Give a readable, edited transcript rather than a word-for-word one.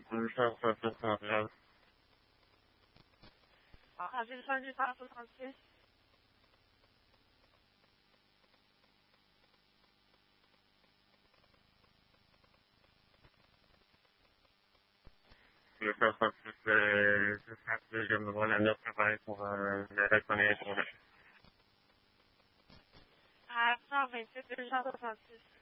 Je cherche un fils Montréal. Avenue Saint-Hubert 66. Je cherche un fils je me vois la note travail pour le reconnaître. À 127 266.